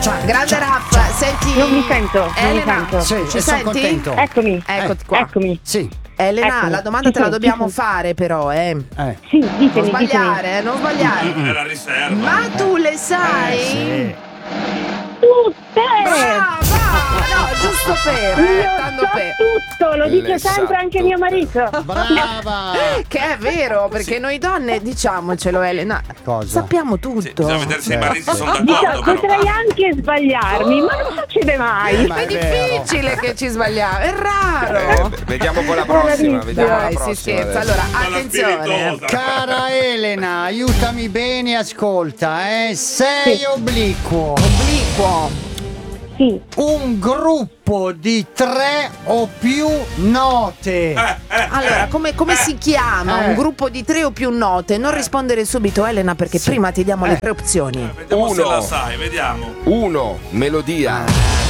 Grande Raff, senti. Non mi sento. Elena, Sì, ci sono senti? contento. Eccomi. Eccoti qua. Eccomi. Sì. Elena, Eccomi. la domanda te la Ci dobbiamo sono. fare però, Sì, Non ditemi. sbagliare, non sbagliare. È la riserva. Ma tu le sai? Sì. Tutte! Brava! No, giusto per, Io tanto so per. tutto, lo dice Le sa sempre anche mio marito. Brava. Che è vero, perché noi donne, diciamocelo Elena, Cosa? sappiamo Sì, tutto. bisogna vedere se i mariti sono Diciamo, d'accordo, però. potrei anche sbagliarmi, ma non succede mai. Ma È difficile che ci sbagliamo, è raro. Vediamo con la prossima. Vediamo la Dai, prossima si scherza. adesso. Allora, Con la attenzione. spiritosa. Cara Elena, aiutami bene, ascolta, sei obliquo. Obliquo. Sì, Un gruppo di 3 o più note. Allora, come si chiama un gruppo di 3 o più note? Non rispondere subito, Elena, perché prima ti diamo le 3 opzioni. Vediamo se Uno. la sai, vediamo. 1. Melodia.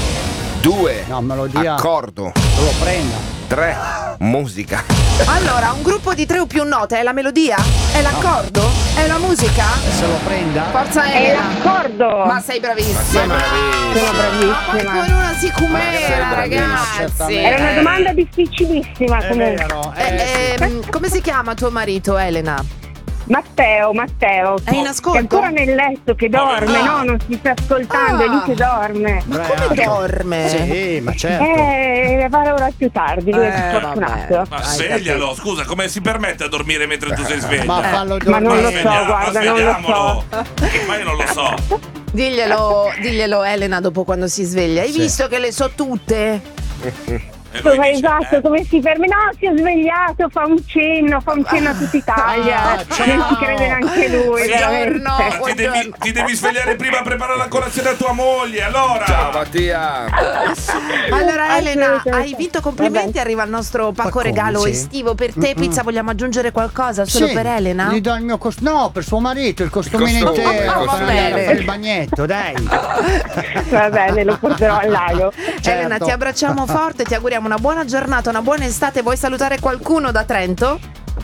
2. No, melodia. Accordo. Lo prenda. 3. Musica. Allora, un gruppo di 3 o più note è la melodia? È l'accordo? È la musica? Se lo prenda. Forza è Elena. l'accordo. Ma sei bravissima. Sei bravissima. Sono Ma poi bravissima. con una Sei sicumera, bravissima, ragazzi. certamente. Era una domanda difficilissima È comunque. vero. Come si chiama tuo marito, Elena? Matteo, È in che è ascolto? ancora nel letto che dorme, no? Non si sta ascoltando, è lì che dorme. Ma come dorme? Sì, ma certo. Va ora più tardi, lui è fortunato. Ma sveglialo, scusa, come si permette a dormire mentre tu sei sveglia? Ma fallo Ma non lo dormire. so, guarda, non lo so. Ma io non lo so. Diglielo Elena dopo quando si sveglia. Hai visto che le so tutte? E lui dice, Esatto, come si ferma? No, si è svegliato, fa un cenno a tutta Italia. Non ci crede neanche lui, veramente. Buongiorno, Ma ti devi svegliare prima a preparare la colazione a tua moglie, allora. Ciao Mattia. Allora Elena, Assolutamente. hai vinto complimenti, arriva il nostro pacco regalo sì? estivo per te. Pizza, vogliamo aggiungere qualcosa solo Sì, per Elena? Gli do il mio costume. No, per suo marito, il costumino costume, intero. il Per costume. andare a fare il bagnetto, dai. Va bene, lo porterò al lago. Elena, certo. ti abbracciamo forte, ti auguriamo una buona giornata, una buona estate. Vuoi salutare qualcuno da Trento?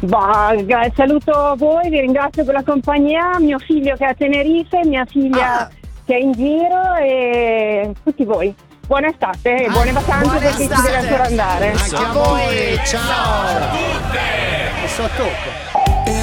Saluto voi, vi ringrazio per la compagnia, mio figlio che è a Tenerife, mia figlia che è in giro e tutti voi. Buona estate e buone vacanze buona perché ci estate. deve ancora andare. Anche a voi, ciao. E so tocco.